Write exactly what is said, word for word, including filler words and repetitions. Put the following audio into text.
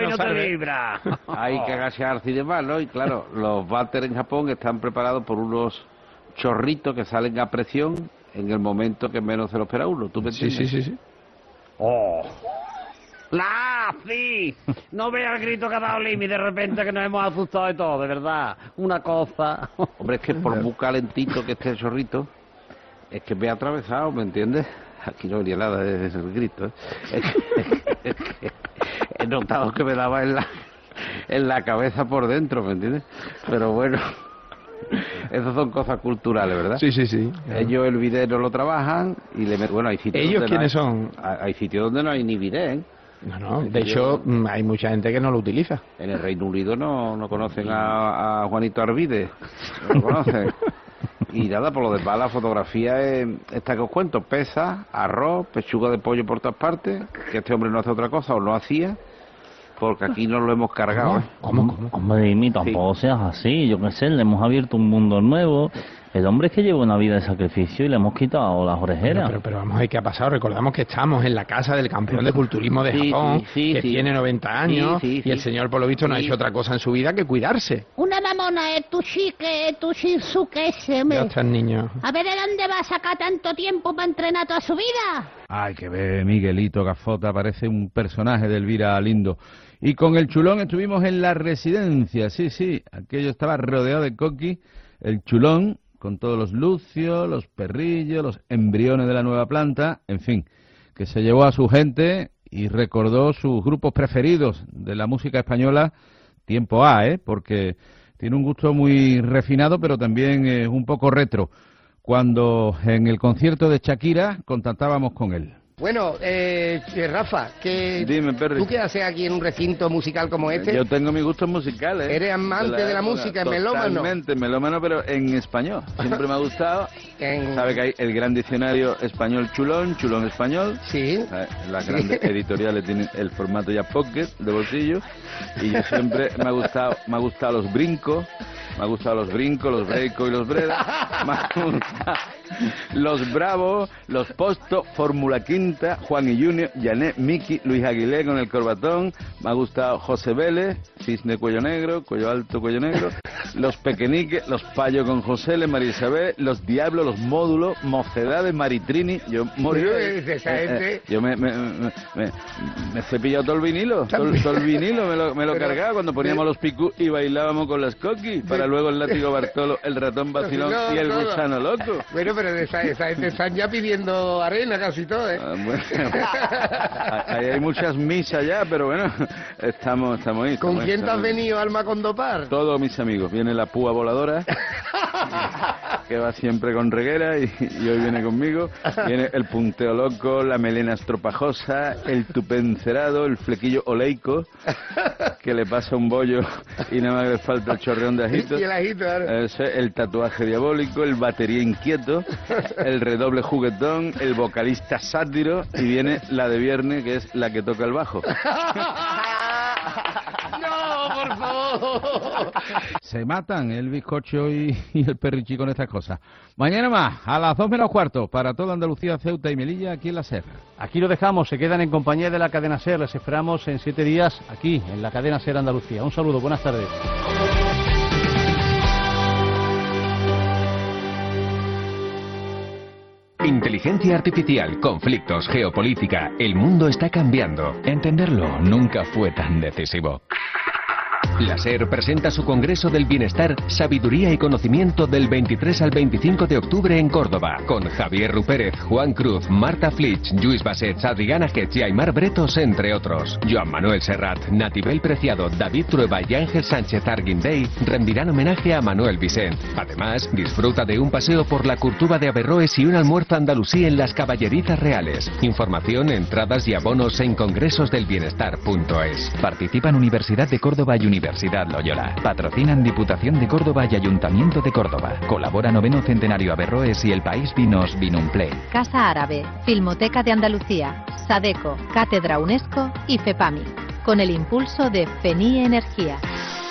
no te sabe. libra. Hay que agasearse y demás, ¿no? Y claro, los váteres en Japón están preparados por unos chorritos que salen a presión en el momento que menos se lo espera uno. ¿Tú me Sí, entiendes? sí, sí, sí. Oh. ¡La! ¡Sí! No vea el grito que ha dado Limi de repente, que nos hemos asustado de todo, de verdad. Una cosa. Hombre, es que por muy calentito que esté el chorrito, es que me ha atravesado, ¿me entiendes? Aquí no venía nada, es el grito, ¿eh? Es que, es que he notado que me daba en la, en la cabeza por dentro, ¿me entiendes? Pero bueno, esas son cosas culturales, ¿verdad? Sí, sí, sí. Ellos el bidet no lo trabajan y le meten... Bueno, hay sitios ¿Ellos donde quiénes no hay, son? Hay, hay sitios donde no hay ni bidet, ¿eh? No, no, de hecho, mm, hay mucha gente que no lo utiliza. En el Reino Unido no, no conocen a, a Juanito Arvide, no lo conocen. Y nada, por lo demás, la fotografía es esta que os cuento: pesa, arroz, pechuga de pollo por todas partes, que este hombre no hace otra cosa, o no hacía, porque aquí no lo hemos cargado, ¿eh? ¿Cómo, cómo? Hombre, Dimi, tampoco Sí. seas así. Yo qué sé, le hemos abierto un mundo nuevo. El hombre es que lleva una vida de sacrificio y le hemos quitado las orejeras. Pero, pero, pero vamos a ver qué ha pasado. Recordamos que estamos en la casa del campeón de culturismo de Sí, Japón, sí, sí, que sí. tiene noventa años, Sí, sí, y el sí. señor, por lo visto, no ha Sí. hecho otra cosa en su vida que cuidarse. Una mamona es tu chique, es tu shizuke ese, Ya hombre. está el niño. A ver, ¿de dónde va a sacar tanto tiempo para entrenar toda su vida? Ay, que ve Miguelito Gafota, parece un personaje de Elvira Lindo. Y con el Chulón estuvimos en la residencia, sí, sí, aquello estaba rodeado de coqui, el Chulón, con todos los lucios, los perrillos, los embriones de la nueva planta, en fin, que se llevó a su gente y recordó sus grupos preferidos de la música española, tiempo A, ¿eh? Porque tiene un gusto muy refinado, pero también es un poco retro, cuando en el concierto de Shakira contactábamos con él. Bueno, eh, Rafa, ¿qué, Dime, Perry. ¿tú qué haces aquí en un recinto musical como este? Yo tengo mis gustos musicales. ¿eh? ¿Eres amante de la época, música, melómano? Totalmente, melómano, pero en español. Siempre me ha gustado. En- Sabe que hay el gran diccionario español Chulón, Chulón español. Sí. ¿Sabe? Las grandes editoriales tienen el formato ya pocket, de bolsillo. Y yo siempre me ha gustado, me ha gustado los brincos. Me ha gustado los brincos, los breicos y los bredas. Me ha gustado los bravos, los postos, Fórmula Quinta, Juan y Junior, Janet, Miki, Luis Aguilé con el corbatón. Me ha gustado José Vélez, Cisne Cuello Negro, Cuello Alto, Cuello Negro. Los Pequeñiques, los Payos con José L, María Isabel, los Diablos, los Módulos, Mocedades, Maritrini. Yo morí. Uy, esa Eh, eh, gente. yo me, me, me, me, me cepillado todo el vinilo, todo, el- todo el vinilo me lo, me lo Pero- cargaba cuando poníamos los picú y bailábamos con las coquis, para luego el látigo Bartolo, el ratón vacilón No, y el todo. gusano loco. Bueno, pero de esa, esa gente están ya pidiendo arena casi todo, ¿eh? Ah, bueno, ahí hay muchas misas ya, pero bueno, estamos, estamos ahí. ¿Con estamos ahí, quién te has estamos ahí. venido, Alma Condopar? Todos mis amigos. Viene la púa voladora, que va siempre con reguera, y, y hoy viene conmigo. Viene el punteo loco, la melena estropajosa, el tupé encerado, el flequillo oleico, que le pasa un bollo y nada más que le falta el chorreón de ajito. Y el ajito, ahora. Ese, el tatuaje diabólico, el batería inquieto, el redoble juguetón, el vocalista sátiro, y viene la de viernes, que es la que toca el bajo. ¡No, por favor! Se matan el bizcocho y, y el perrichi con estas cosas. Mañana más, a las dos menos cuarto, para toda Andalucía, Ceuta y Melilla, aquí en la SER. Aquí lo dejamos, se quedan en compañía de la cadena SER. Les esperamos en siete días aquí, en la cadena SER Andalucía. Un saludo, buenas tardes. Inteligencia artificial, conflictos, geopolítica. El mundo está cambiando. Entenderlo nunca fue tan decisivo. La SER presenta su Congreso del Bienestar, Sabiduría y Conocimiento del veintitrés al veinticinco de octubre en Córdoba, con Javier Rupérez, Juan Cruz, Marta Flitsch, Lluís Bassets, Adriana Getz y Aymar Bretos, entre otros. Joan Manuel Serrat, Natibel Preciado, David Trueba y Ángel Sánchez Arguindey rendirán homenaje a Manuel Vicent. Además, disfruta de un paseo por la Curtuba de Averroes y un almuerzo andalusí en las Caballerizas Reales. Información, entradas y abonos en congresosdelbienestar punto es. Participan Universidad de Córdoba y Universidad Loyola. Patrocinan Diputación de Córdoba y Ayuntamiento de Córdoba. Colabora Noveno Centenario Averroes y el País Vinos Vinumplay. Casa Árabe, Filmoteca de Andalucía, Sadeco, Cátedra UNESCO y FEPAMI, con el impulso de FENIE Energía.